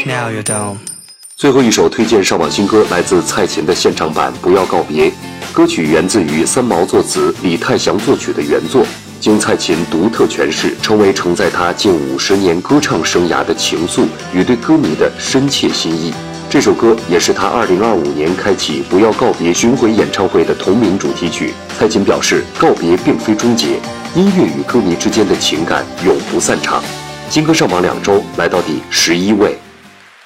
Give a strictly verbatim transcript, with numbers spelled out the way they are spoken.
Now you're done。 最后一首推荐上榜新歌来自蔡琴的现场版《不要告别》，歌曲源自于三毛作词、李泰祥作曲的原作，经蔡琴独特诠释，成为承载她近五十年歌唱生涯的情愫与对歌迷的深切心意。这首歌也是她二零二五年开启《不要告别》巡回演唱会的同名主题曲。蔡琴表示，告别并非终结，音乐与歌迷之间的情感永不散场。新歌上榜两周，来到第十一位。